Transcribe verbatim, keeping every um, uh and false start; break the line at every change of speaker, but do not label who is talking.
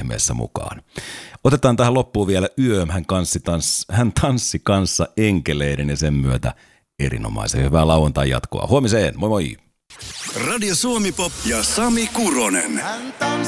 ihmeessä mukaan. Otetaan tähän loppuun vielä Yö. Hän, kanssi tans, hän tanssi kanssa enkeleiden ja sen myötä erinomaisen hyvää lauantai jatkoa. Huomiseen, moi moi!
Radio Suomi Pop ja Sami Kuronen.